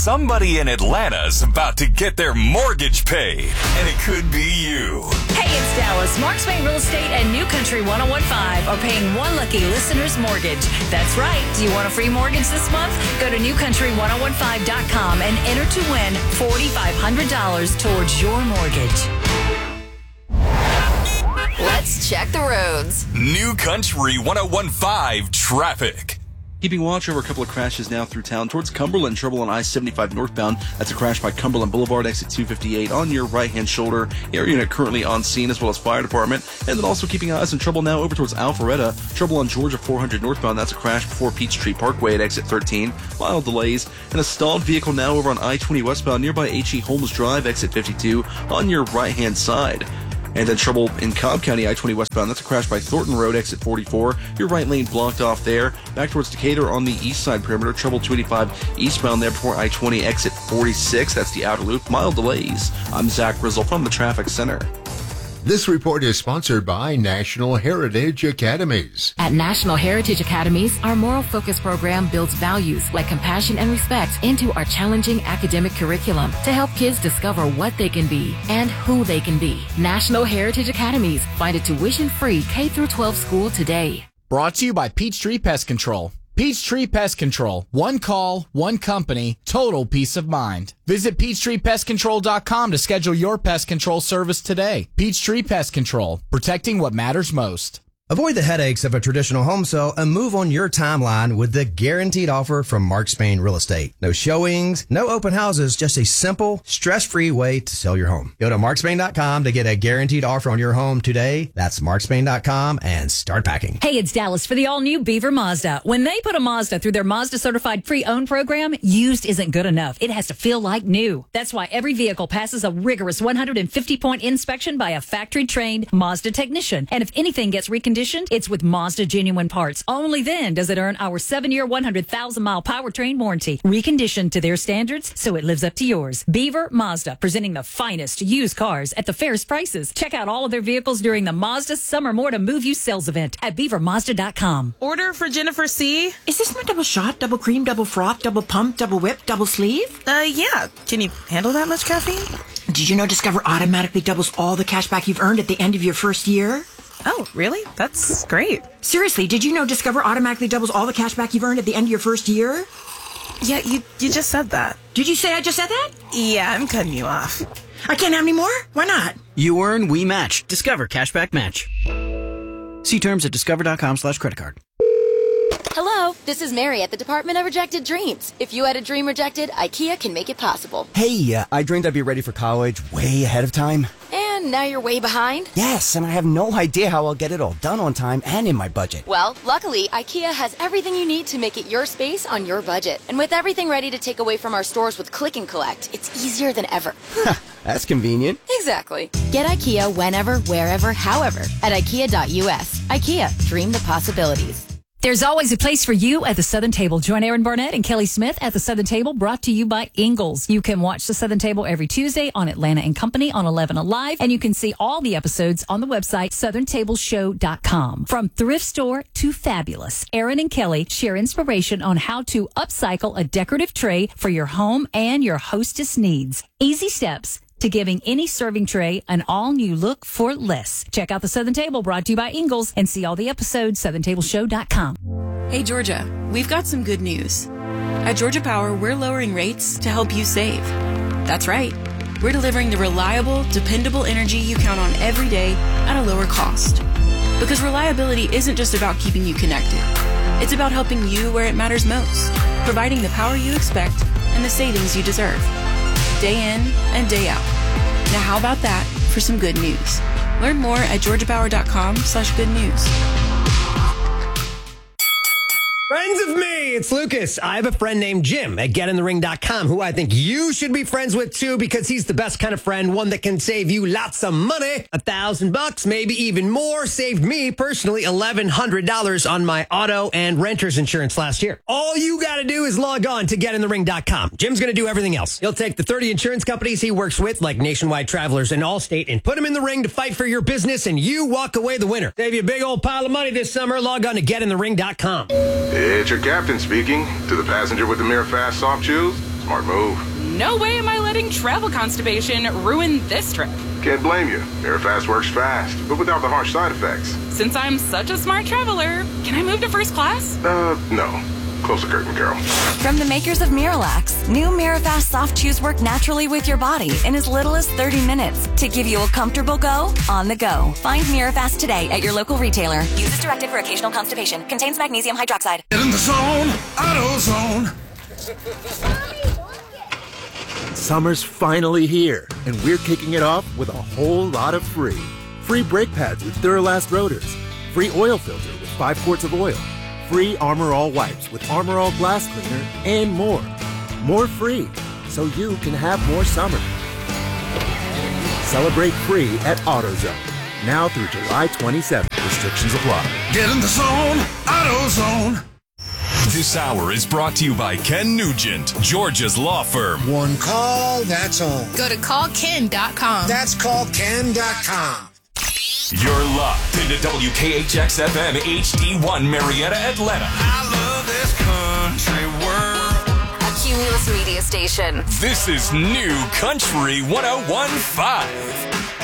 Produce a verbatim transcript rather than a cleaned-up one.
Somebody in Atlanta's about to get their mortgage paid, and it could be you. Hey, it's Dallas. Mark Spain Real Estate and New Country ten fifteen are paying one lucky listener's mortgage. That's right. Do you want a free mortgage this month? Go to new country ten fifteen dot com and enter to win four thousand five hundred dollars towards your mortgage. Let's check the roads. New Country ten fifteen traffic. Keeping watch over a couple of crashes now through town towards Cumberland. Trouble on I seventy-five northbound. That's a crash by Cumberland Boulevard, exit two fifty-eight on your right-hand shoulder. Air unit currently on scene, as well as fire department. And then also keeping eyes on trouble now over towards Alpharetta. Trouble on Georgia four hundred northbound. That's a crash before Peachtree Parkway at exit thirteen. Mild delays. And a stalled vehicle now over on I twenty westbound nearby H E Holmes Drive, exit fifty-two on your right-hand side. And then trouble in Cobb County, I twenty westbound. That's a crash by Thornton Road, exit forty-four. Your right lane blocked off there. Back towards Decatur on the east side perimeter. Trouble two eighty-five eastbound there before I twenty, exit forty-six. That's the outer loop. Mild delays. I'm Zach Grizzle from the Traffic Center. This report is sponsored by National Heritage Academies. At National Heritage Academies, our moral focus program builds values like compassion and respect into our challenging academic curriculum to help kids discover what they can be and who they can be. National Heritage Academies. Find a tuition-free K through twelve school today. Brought to you by Peachtree Pest Control. Peachtree Pest Control. One call, one company, total peace of mind. Visit Peachtree Pest Control dot com to schedule your pest control service today. Peachtree Pest Control, protecting what matters most. Avoid the headaches of a traditional home sale and move on your timeline with the guaranteed offer from Mark Spain Real Estate. No showings, no open houses, just a simple, stress-free way to sell your home. Go to mark spain dot com to get a guaranteed offer on your home today. That's mark spain dot com and start packing. Hey, it's Dallas for the all-new Beaver Mazda. When they put a Mazda through their Mazda Certified Pre-Owned program, used isn't good enough. It has to feel like new. That's why every vehicle passes a rigorous one hundred fifty point inspection by a factory-trained Mazda technician. And if anything gets reconditioned, it's with Mazda genuine parts. Only then does it earn our seven-year, one hundred thousand mile powertrain warranty. Reconditioned to their standards, so it lives up to yours. Beaver Mazda, presenting the finest used cars at the fairest prices. Check out all of their vehicles during the Mazda Summer More to Move You sales event at beaver mazda dot com. Order for Jennifer C. Is this my double shot, double cream, double froth, double pump, double whip, double sleeve? Uh, yeah. Can you handle that much caffeine? Did you know Discover automatically doubles all the cash back you've earned at the end of your first year? Oh, really? That's great. Seriously, did you know Discover automatically doubles all the cash back you've earned at the end of your first year? Yeah, you you just said that. Did you say I just said that? Yeah, I'm cutting you off. I can't have any more? Why not? You earn, we match. Discover Cashback Match. See terms at discover dot com slash credit card. Hello, this is Mary at the Department of Rejected Dreams. If you had a dream rejected, IKEA can make it possible. Hey, uh, I dreamed I'd be ready for college way ahead of time. And now you're way behind? Yes, and I have no idea how I'll get it all done on time and in my budget. Well, luckily, IKEA has everything you need to make it your space on your budget. And with everything ready to take away from our stores with Click and Collect, it's easier than ever. That's convenient. Exactly. Get IKEA whenever, wherever, however at ikea dot u s. IKEA, dream the possibilities. There's always a place for you at the Southern Table. Join Aaron Barnett and Kelly Smith at the Southern Table, brought to you by Ingalls. You can watch the Southern Table every Tuesday on Atlanta and Company on eleven Alive, and you can see all the episodes on the website southern table show dot com. From thrift store to fabulous, Aaron and Kelly share inspiration on how to upcycle a decorative tray for your home and your hostess needs. Easy steps to giving any serving tray an all-new look for less. Check out the Southern Table, brought to you by Ingalls, and see all the episodes, southern table show dot com. Hey, Georgia, we've got some good news. At Georgia Power, we're lowering rates to help you save. That's right. We're delivering the reliable, dependable energy you count on every day at a lower cost. Because reliability isn't just about keeping you connected. It's about helping you where it matters most, providing the power you expect and the savings you deserve. Day in and day out. Now how about that for some good news? Learn more at georgia power dot com slash good news. Friends of me, it's Lucas. I have a friend named Jim at get in the ring dot com who I think you should be friends with too, because he's the best kind of friend, one that can save you lots of money. A thousand bucks, maybe even more. Saved me personally eleven hundred dollars on my auto and renter's insurance last year. All you got to do is log on to get in the ring dot com. Jim's going to do everything else. He'll take the thirty insurance companies he works with, like Nationwide Travelers and Allstate, and put them in the ring to fight for your business, and you walk away the winner. Save you a big old pile of money this summer. Log on to get in the ring dot com. It's your captain speaking. To the passenger with the Mirror Fast soft shoes, Smart move. No way am I letting travel constipation ruin this trip. Can't blame you. Airfast works fast, but without the harsh side effects. Since I'm such a smart traveler, can I move to first class? Uh, no. Close the curtain, Carol. From the makers of Miralax, new Mirafast soft chews work naturally with your body in as little as thirty minutes to give you a comfortable go on the go. Find Mirafast today at your local retailer. Use as directed for occasional constipation. Contains magnesium hydroxide. Get in the zone, AutoZone. Summer's finally here, and we're kicking it off with a whole lot of free. Free brake pads with Duralast rotors. Free oil filter with five quarts of oil. Free Armor All wipes with Armor All glass cleaner, and more. More free, so you can have more summer. Celebrate free at AutoZone. Now through July twenty-seventh. Restrictions apply. Get in the zone, AutoZone. This hour is brought to you by Ken Nugent, Georgia's law firm. One call, that's all. Go to call ken dot com. That's call ken dot com. You're locked into W K H X F M H D one Marietta, Atlanta. I love this country world. A Cumulus Media Station. This is New Country one oh one point five.